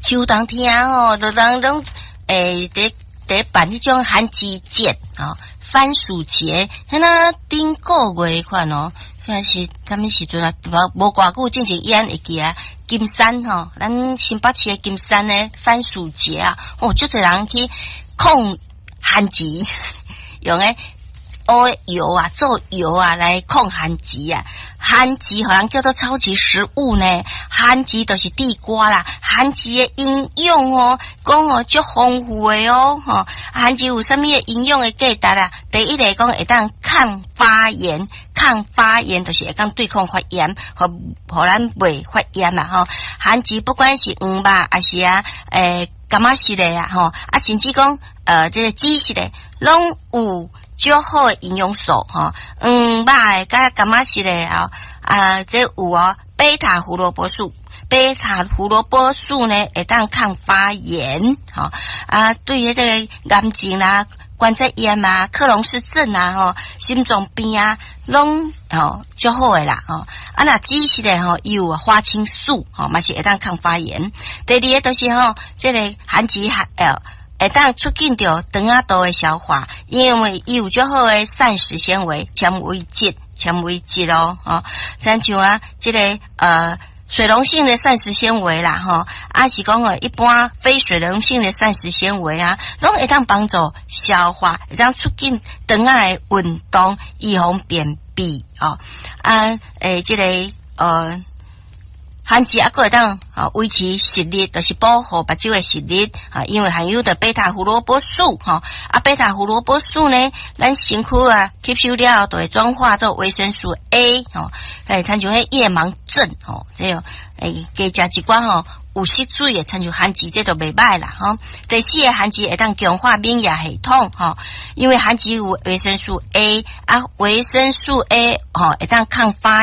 秋冬天吼，就人拢得办迄种寒季节啊，番薯节，那顶个月款哦，现是啥物时阵啊？无偌久，之前演会记啊，金山吼，咱新北市的金山的番薯节啊，哦，就侪人去控寒疾，用诶乌油啊，做油啊来控寒疾啊。寒极好像叫做超级食物呢，寒极就是地瓜啦，寒极的营养哦，讲哦足丰富的哦，吼，寒极有啥物的营养的价值啦？第一个讲会当抗发炎，抗发炎就是会当对抗发炎，互咱袂发炎啦吼。寒极不管是黄肉还是柑仔色的啊吼，啊甚至讲这个紫色的拢有足好的营养素吼，肉的甲柑仔色的这有哦，贝塔胡萝卜素，贝塔胡萝卜素呢会当抗发炎，吼对于这个癌症啦、关节炎啊、克隆氏症啊、吼心脏病啊，拢足好的啦，吼那紫色的吼有花青素，吼嘛是会当抗发炎。第二个就是吼，这个寒极会当促进着肠仔道的消化，因为伊有足好的膳食纤维、纤维质哦，像这个水溶性的膳食纤维啦，是讲一般非水溶性的膳食纤维啊，拢会当帮助消化，会当促进肠仔的运动，预防便秘这个寒极还会当维持视力，就是保护目睭的视力因为含有的贝塔胡萝卜素贝塔胡萝卜素呢，咱身躯吸收了就会转化做维生素 A 参像迄夜盲症这个加食一寡有色水的，参像寒极这都袂歹啦第四个寒极会当强化免疫系统因为寒极有维生素 A 维生素 A 会当抗发